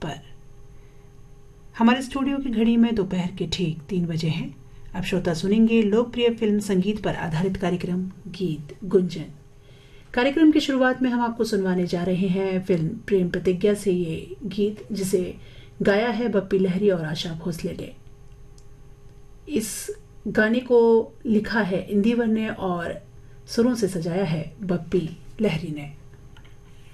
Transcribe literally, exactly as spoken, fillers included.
पर। हमारे स्टूडियो की घड़ी में दोपहर के ठीक तीन बजे हैं। अब श्रोता सुनेंगे लोकप्रिय फिल्म संगीत पर आधारित कार्यक्रम गीत गुंजन। कार्यक्रम की शुरुआत में हम आपको सुनवाने जा रहे हैं फिल्म प्रेम प्रतिज्ञा से ये गीत, जिसे गाया है बप्पी लहरी और आशा भोसले ने। इस गाने को लिखा है इंदिवर ने और सुरों से सजाया है बप्पी लहरी ने।